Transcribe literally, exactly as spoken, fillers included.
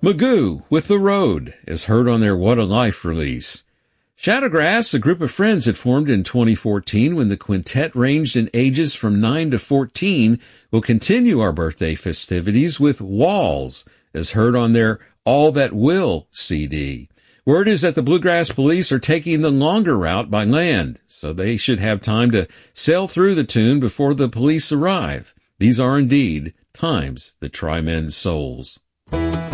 Magoo with The Road is heard on their What a Life release. Shadowgrass, a group of friends had formed in twenty fourteen when the quintet ranged in ages from nine to fourteen, will continue our birthday festivities with Walls, as heard on their All That Will C D. Word is that the Bluegrass Police are taking the longer route by land, so they should have time to sail through the tune before the police arrive. These are indeed times that try men's souls.